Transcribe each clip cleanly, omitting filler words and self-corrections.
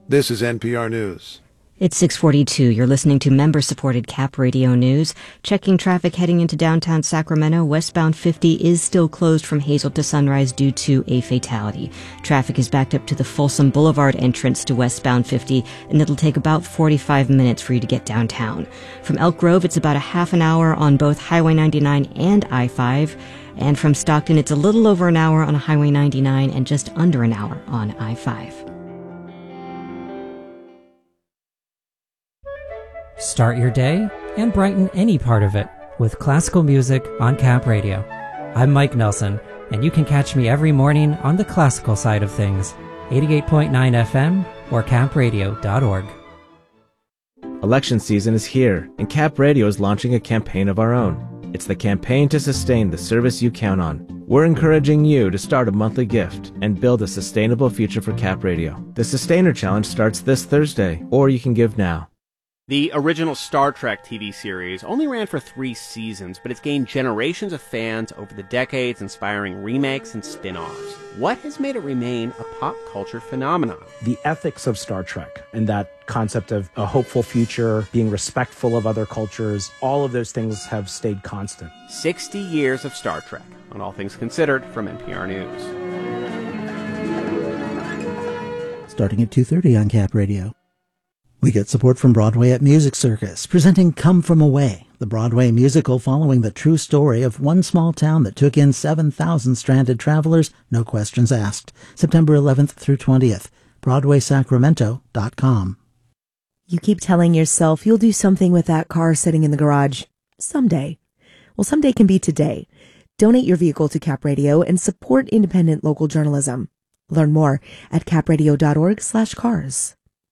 This is NPR News. It's 6:42. You're listening to member-supported Cap Radio News. Checking traffic heading into downtown Sacramento, westbound 50 is still closed from Hazel to Sunrise due to a fatality. Traffic is backed up to the Folsom Boulevard entrance to westbound 50, and it'll take about 45 minutes for you to get downtown. From Elk Grove, it's about a half an hour on both Highway 99 and I-5. And from Stockton, it's a little over an hour on Highway 99 and just under an hour on I-5. Start your day and brighten any part of it with classical music on Cap Radio. I'm Mike Nelson, and you can catch me every morning on the classical side of things, 88.9 FM or capradio.org. Election season is here, and Cap Radio is launching a campaign of our own. It's the campaign to sustain the service you count on. We're encouraging you to start a monthly gift and build a sustainable future for Cap Radio. The Sustainer Challenge starts this Thursday, or you can give now. The original Star Trek TV series only ran for 3 seasons, but it's gained generations of fans over the decades, inspiring remakes and spin-offs. What has made it remain a pop culture phenomenon? The ethics of Star Trek and that concept of a hopeful future, being respectful of other cultures, all of those things have stayed constant. 60 years of Star Trek, on All Things Considered from NPR News. Starting at 2:30 on Cap Radio. We get support from Broadway at Music Circus, presenting Come From Away, the Broadway musical following the true story of one small town that took in 7,000 stranded travelers, no questions asked. September 11th through 20th. BroadwaySacramento.com. You keep telling yourself you'll do something with that car sitting in the garage. Someday. Well, someday can be today. Donate your vehicle to Cap Radio and support independent local journalism. Learn more at capradio.org/cars.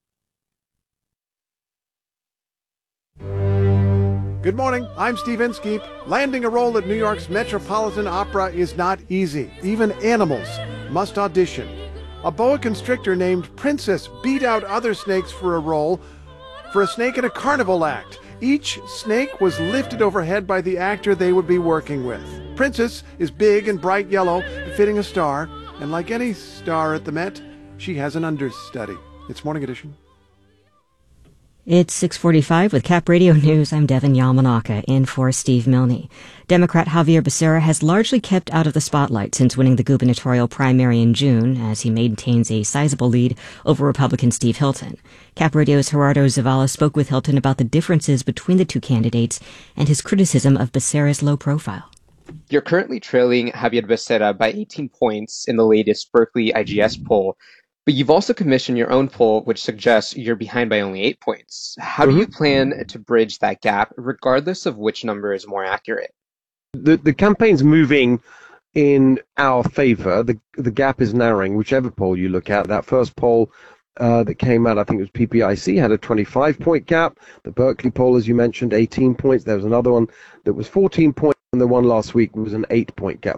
Good morning, I'm Steve Inskeep. Landing a role at New York's Metropolitan Opera is not easy. Even animals must audition. A boa constrictor named Princess beat out other snakes for a role for a snake in a carnival act. Each snake was lifted overhead by the actor they would be working with. Princess is big and bright yellow, befitting a star, and like any star at the Met, she has an understudy. It's Morning Edition. It's 6:45 with Cap Radio News. I'm Devin Yamanaka, in for Steve Milne. Democrat Javier Becerra has largely kept out of the spotlight since winning the gubernatorial primary in June, as he maintains a sizable lead over Republican Steve Hilton. Cap Radio's Gerardo Zavala spoke with Hilton about the differences between the two candidates and his criticism of Becerra's low profile. You're currently trailing Javier Becerra by 18 points in the latest Berkeley IGS poll. But you've also commissioned your own poll, which suggests you're behind by only 8 points. How do you plan to bridge that gap, regardless of which number is more accurate? The campaign's moving in our favor. The gap is narrowing, whichever poll you look at. That first poll that came out, I think it was PPIC, had a 25-point gap. The Berkeley poll, as you mentioned, 18 points. There was another one that was 14 points, and the one last week was an 8-point gap.